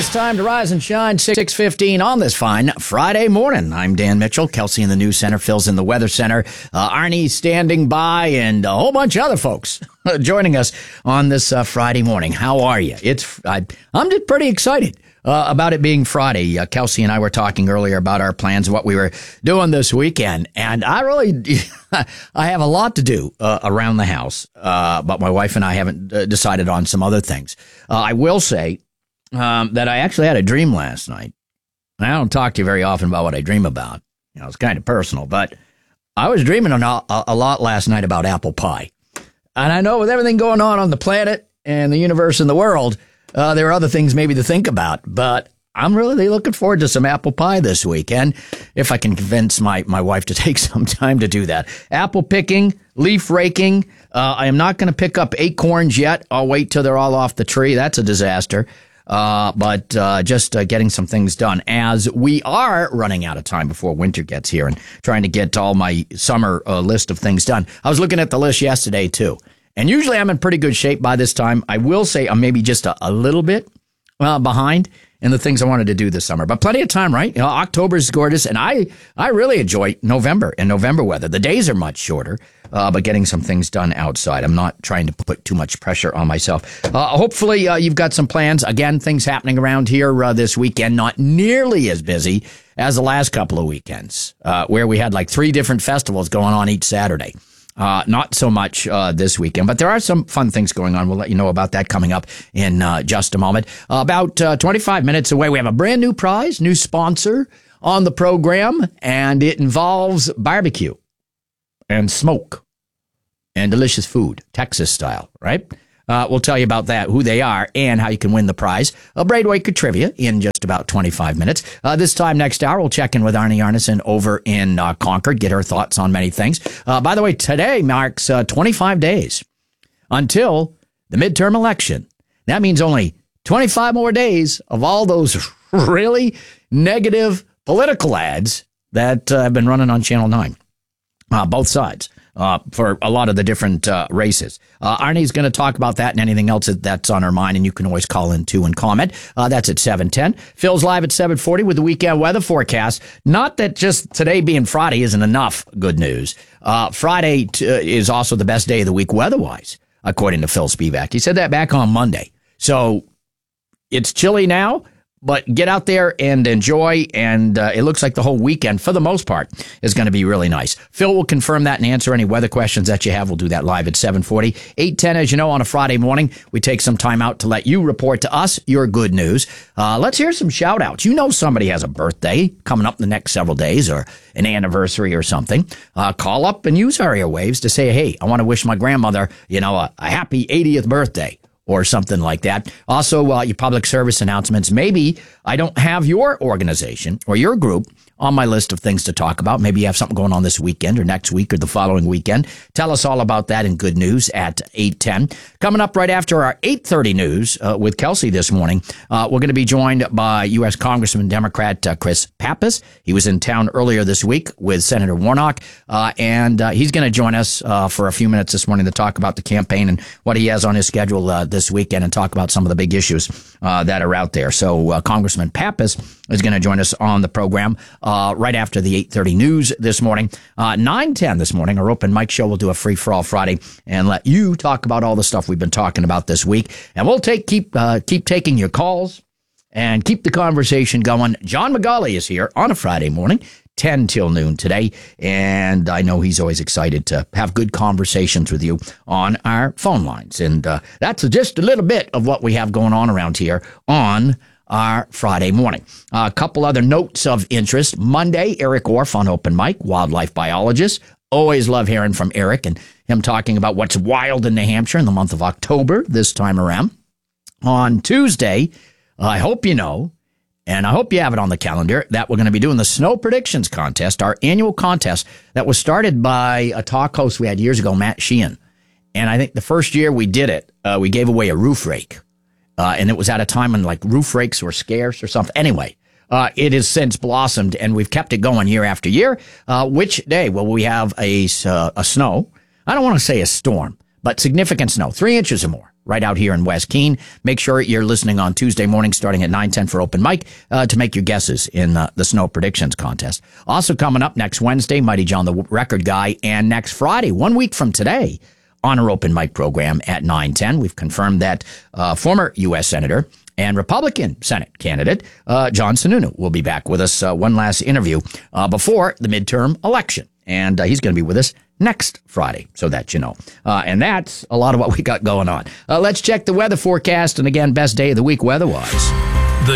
It's time to rise and shine, 6:15 on this fine Friday morning. I'm Dan Mitchell. Kelsey in the news center, Phil's in the weather center, Arnie standing by, and a whole bunch of other folks joining us on this Friday morning. How are you? I'm just pretty excited about it being Friday. Kelsey and I were talking earlier about our plans, what we were doing this weekend, and I have a lot to do around the house, but my wife and I haven't decided on some other things. I will say that I actually had a dream last night. And I don't talk to you very often about what I dream about. It's kind of personal, but I was dreaming a lot last night about apple pie. And I know with everything going on the planet and the universe and the world, there are other things maybe to think about, but I'm really looking forward to some apple pie this weekend, if I can convince my wife to take some time to do that. Apple picking, leaf raking. I am not going to pick up acorns yet. I'll wait till they're all off the tree. That's a disaster. But just getting some things done as we are running out of time before winter gets here and trying to get all my summer list of things done. I was looking at the list yesterday too, and usually I'm in pretty good shape by this time. I will say I'm maybe just a little bit behind in the things I wanted to do this summer, but plenty of time, right? October is gorgeous, and I really enjoy November and November weather. The days are much shorter, but getting some things done outside. I'm not trying to put too much pressure on myself. Hopefully, you've got some plans. Again, things happening around here this weekend, not nearly as busy as the last couple of weekends, where we had like 3 different festivals going on each Saturday. Not so much this weekend, but there are some fun things going on. We'll let you know about that coming up in just a moment. About 25 minutes away, we have a brand new prize, new sponsor on the program, and it involves barbecue and smoke and delicious food, Texas style, right? We'll tell you about that, who they are, and how you can win the prize. Braidwaker Trivia in just about 25 minutes. This time next hour, we'll check in with Arnie Arneson over in Concord, get her thoughts on many things. By the way, today marks 25 days until the midterm election. That means only 25 more days of all those really negative political ads that have been running on Channel 9, both sides. For a lot of the different races. Arnie's going to talk about that and anything else that's on her mind, and you can always call in too and comment. That's at 7:10. Phil's live at 7:40 with the weekend weather forecast. Not that just today being Friday isn't enough good news. Friday is also the best day of the week weather-wise, according to Phil Spivak. He said that back on Monday. So it's chilly now, but get out there and enjoy, and it looks like the whole weekend, for the most part, is going to be really nice. Phil will confirm that and answer any weather questions that you have. We'll do that live at 7:40. 8:10, as you know, on a Friday morning, we take some time out to let you report to us your good news. Let's hear some shout-outs. You know somebody has a birthday coming up in the next several days, or an anniversary or something. Call up and use our airwaves to say, hey, I want to wish my grandmother, a happy 80th birthday, or something like that. Also, your public service announcements. Maybe I don't have your organization or your group on my list of things to talk about. Maybe you have something going on this weekend or next week or the following weekend. Tell us all about that in good news at 8:10. Coming up right after our 8:30 news with Kelsey this morning, we're going to be joined by U.S. Congressman Democrat Chris Pappas. He was in town earlier this week with Senator Warnock, and he's going to join us for a few minutes this morning to talk about the campaign and what he has on his schedule this weekend, and talk about some of the big issues that are out there. So Congressman Pappas is going to join us on the program right after the 8:30 news this morning. 9:10 this morning, our open mic show. We'll do a free-for-all Friday and let you talk about all the stuff we've been talking about this week. And we'll keep taking your calls and keep the conversation going. John McGauley is here on a Friday morning, 10 till noon today, and I know he's always excited to have good conversations with you on our phone lines. And that's just a little bit of what we have going on around here on our Friday morning. A couple other notes of interest. Monday, Eric Orff on Open Mic, wildlife biologist. Always love hearing from Eric and him talking about what's wild in New Hampshire in the month of October this time around. On Tuesday, I hope you know, and I hope you have it on the calendar, that we're going to be doing the Snow Predictions Contest, our annual contest that was started by a talk host we had years ago, Matt Sheehan. And I think the first year we did it, we gave away a roof rake. And it was at a time when like roof rakes were scarce or something. Anyway, it has since blossomed, and we've kept it going year after year. Which day will we have a snow? I don't want to say a storm, but significant snow, 3 inches or more. right out here in West Keene. Make sure you're listening on Tuesday morning starting at 9:10 for open mic to make your guesses in the snow predictions contest. Also coming up next Wednesday, Mighty John the Record Guy, and next Friday, 1 week from today, on our open mic program at 9:10. We've confirmed that former U.S. Senator and Republican Senate candidate John Sununu will be back with us. One last interview before the midterm election. And he's going to be with us next Friday, so that you know. And that's a lot of what we got going on. Let's check the weather forecast. And again, best day of the week weather-wise. The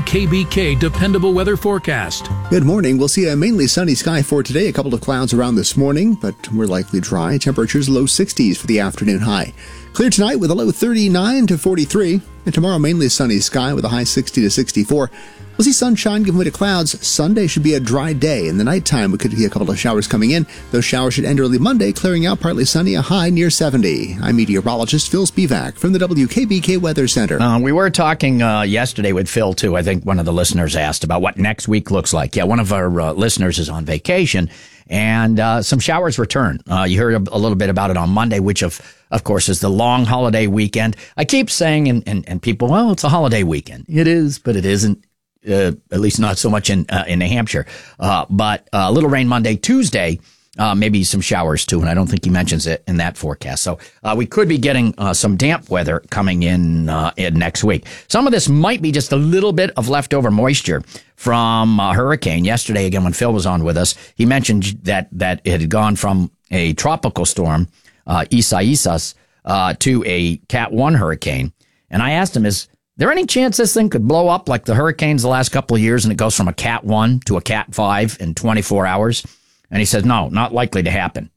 WKBK Dependable Weather Forecast. Good morning. We'll see a mainly sunny sky for today. A couple of clouds around this morning, but we're likely dry. Temperatures low 60s for the afternoon high. Clear tonight with a low 39 to 43. And tomorrow, mainly sunny sky with a high 60 to 64. We'll see sunshine giving way to clouds. Sunday should be a dry day. In the nighttime, we could see a couple of showers coming in. Those showers should end early Monday, clearing out partly sunny, a high near 70. I'm meteorologist Phil Spivak from the WKBK Weather Center. We were talking yesterday with Phil, too. I think one of the listeners asked about what next week looks like. Yeah, one of our listeners is on vacation, and some showers return. You heard a little bit about it on Monday, which, of course, is the long holiday weekend. I keep saying, and people, well, it's a holiday weekend. It is, but it isn't. At least not so much in New Hampshire. But a little rain Monday, Tuesday, maybe some showers too. And I don't think he mentions it in that forecast. So we could be getting some damp weather coming in next week. Some of this might be just a little bit of leftover moisture from a hurricane. Yesterday, again, when Phil was on with us, he mentioned that it had gone from a tropical storm, Isaias, to a Cat 1 hurricane. And I asked him, is there any chance this thing could blow up like the hurricanes the last couple of years and it goes from a Cat 1 to a Cat 5 in 24 hours? And he says, no, not likely to happen.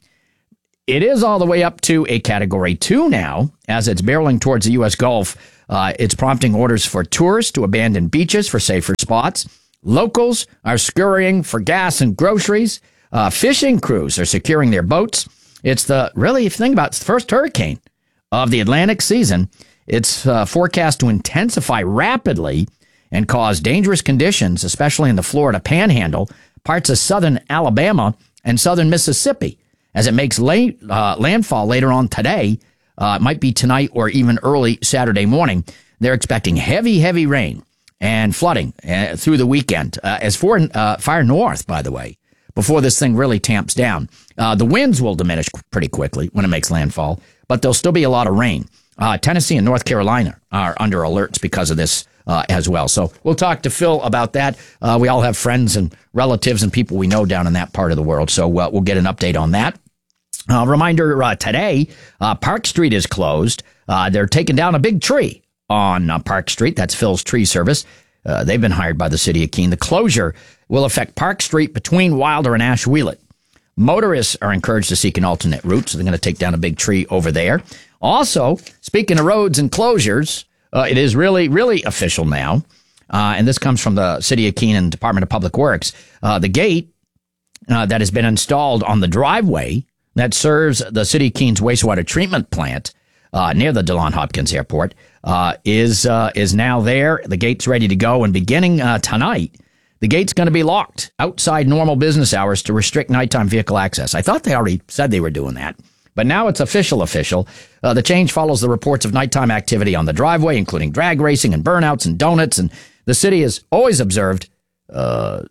It is all the way up to a Category 2 now, as it's barreling towards the U.S. Gulf. It's prompting orders for tourists to abandon beaches for safer spots. Locals are scurrying for gas and groceries. Fishing crews are securing their boats. It's if you think about it, it's the first hurricane of the Atlantic season. It's forecast to intensify rapidly and cause dangerous conditions, especially in the Florida Panhandle, parts of southern Alabama, and southern Mississippi. As it makes landfall later on today, it might be tonight or even early Saturday morning. They're expecting heavy rain and flooding through the weekend. As for far north, by the way, before this thing really tamps down, the winds will diminish pretty quickly when it makes landfall, but there'll still be a lot of rain. Tennessee and North Carolina are under alerts because of this as well. So we'll talk to Phil about that. We all have friends and relatives and people we know down in that part of the world. So we'll get an update on that. Reminder today, Park Street is closed. They're taking down a big tree on Park Street. That's Phil's Tree Service. They've been hired by the city of Keene. The closure will affect Park Street between Wilder and Ashwheelet. Motorists are encouraged to seek an alternate route, so they're going to take down a big tree over there. Also, speaking of roads and closures, it is really official now, and this comes from the City of Keene and Department of Public Works. The gate that has been installed on the driveway that serves the City of Keene's wastewater treatment plant near the DeLon Hopkins Airport is now there. The gate's ready to go, and beginning tonight, the gate's going to be locked outside normal business hours to restrict nighttime vehicle access. I thought they already said they were doing that. But now it's official. The change follows the reports of nighttime activity on the driveway, including drag racing and burnouts and donuts. And the city has always observed, or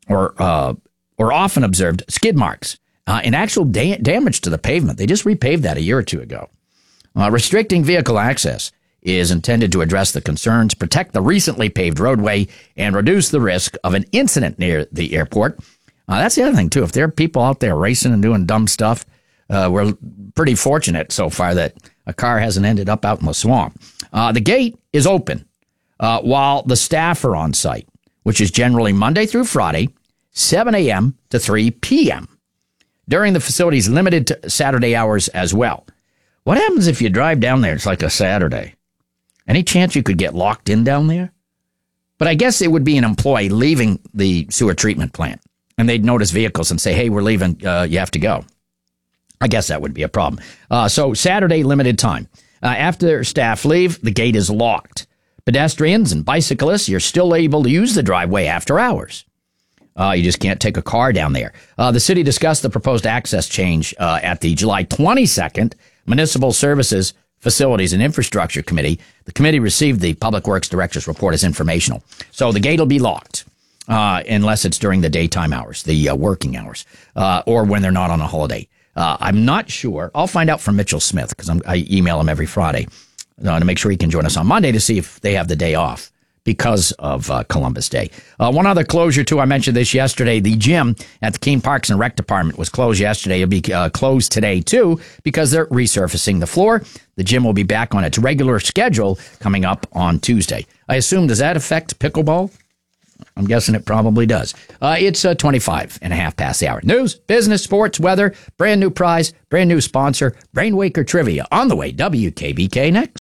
often observed, skid marks and actual damage to the pavement. They just repaved that a year or two ago. Restricting vehicle access is intended to address the concerns, protect the recently paved roadway, and reduce the risk of an incident near the airport. That's the other thing, too. If there are people out there racing and doing dumb stuff, we're pretty fortunate so far that a car hasn't ended up out in the swamp. The gate is open while the staff are on site, which is generally Monday through Friday, 7 a.m. to 3 p.m. During the facility's limited to Saturday hours as well. What happens if you drive down there? It's like a Saturday. Any chance you could get locked in down there? But I guess it would be an employee leaving the sewer treatment plant, and they'd notice vehicles and say, hey, we're leaving, you have to go. I guess that would be a problem. So Saturday, limited time. After staff leave, the gate is locked. Pedestrians and bicyclists, you're still able to use the driveway after hours. You just can't take a car down there. The city discussed the proposed access change at the July 22nd Municipal Services Facilities and Infrastructure Committee. The committee received the Public Works Director's report as informational. So the gate will be locked unless it's during the daytime hours, the working hours, or when they're not on a holiday. I'm not sure. I'll find out from Mitchell Smith because I email him every Friday to make sure he can join us on Monday to see if they have the day off because of Columbus Day. One other closure, too. I mentioned this yesterday. The gym at the Keene Parks and Rec Department was closed yesterday. It'll be closed today, too, because they're resurfacing the floor. The gym will be back on its regular schedule coming up on Tuesday. I assume, does that affect pickleball? I'm guessing it probably does. It's 25 and a half past the hour. News, business, sports, weather, brand new prize, brand new sponsor, Brainwaker Trivia. On the way, WKBK next.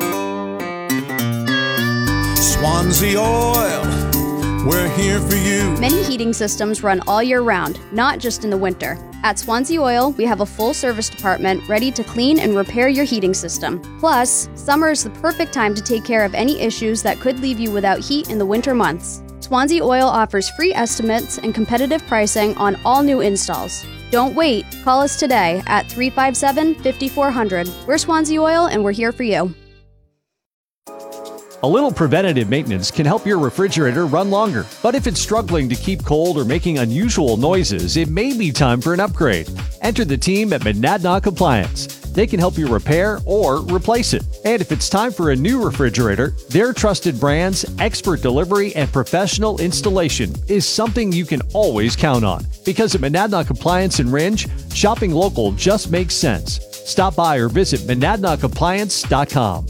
Swansea Oil, we're here for you. Many heating systems run all year round, not just in the winter. At Swansea Oil, we have a full service department ready to clean and repair your heating system. Plus, summer is the perfect time to take care of any issues that could leave you without heat in the winter months. Swansea Oil offers free estimates and competitive pricing on all new installs. Don't wait. Call us today at 357-5400. We're Swansea Oil, and we're here for you. A little preventative maintenance can help your refrigerator run longer. But if it's struggling to keep cold or making unusual noises, it may be time for an upgrade. Enter the team at Monadnock Appliance. They can help you repair or replace it. And if it's time for a new refrigerator, their trusted brands, expert delivery, and professional installation is something you can always count on. Because at Monadnock Appliance in Rindge, shopping local just makes sense. Stop by or visit MonadnockAppliance.com.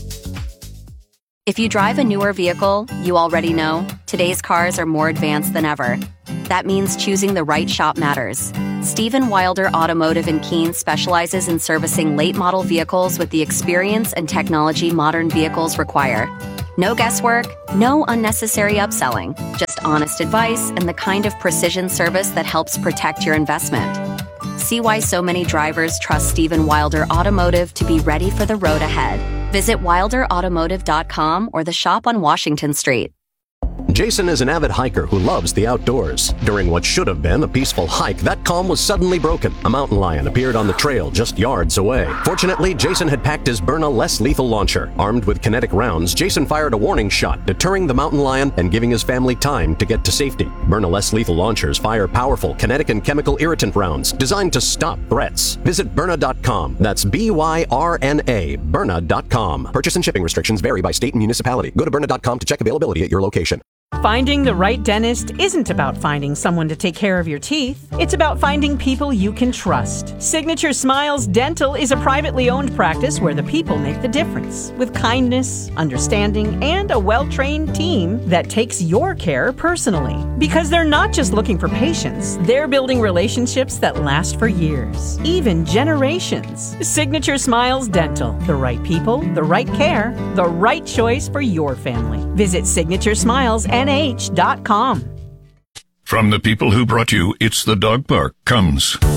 If you drive a newer vehicle, you already know today's cars are more advanced than ever. That means choosing the right shop matters. Stephen Wilder Automotive in Keene specializes in servicing late-model vehicles with the experience and technology modern vehicles require. No guesswork, no unnecessary upselling, just honest advice and the kind of precision service that helps protect your investment. See why so many drivers trust Stephen Wilder Automotive to be ready for the road ahead. Visit wilderautomotive.com or the shop on Washington Street. Jason is an avid hiker who loves the outdoors. During what should have been a peaceful hike, that calm was suddenly broken. A mountain lion appeared on the trail just yards away. Fortunately, Jason had packed his Byrna less lethal launcher. Armed with kinetic rounds, Jason fired a warning shot, deterring the mountain lion and giving his family time to get to safety. Byrna less lethal launchers fire powerful kinetic and chemical irritant rounds designed to stop threats. Visit Byrna.com. That's BYRNA, Byrna.com. Purchase and shipping restrictions vary by state and municipality. Go to Byrna.com to check availability at your location. Finding the right dentist isn't about finding someone to take care of your teeth. It's about finding people you can trust. Signature Smiles Dental is a privately owned practice where the people make the difference. With kindness, understanding, and a well-trained team that takes your care personally. Because they're not just looking for patients, they're building relationships that last for years, even generations. Signature Smiles Dental. The right people, the right care, the right choice for your family. Visit SignatureSmilesNH.com. From the people who brought you It's the Dog Park comes